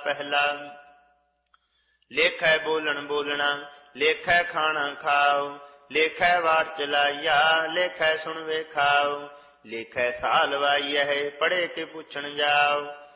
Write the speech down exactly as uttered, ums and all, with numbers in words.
पहला। लेखै बोलन बोलना, लेखै खाना खाओ, लेखै वार चलाइया, लेखै सुन वे खाओ, लेखै साल वाइया है, पढ़े के पूछन जाओ।